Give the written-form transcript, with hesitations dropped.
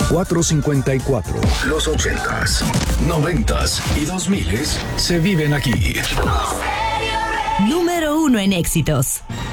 454. Los 80s, 90s y 2000s se viven aquí. Número 1 en éxitos.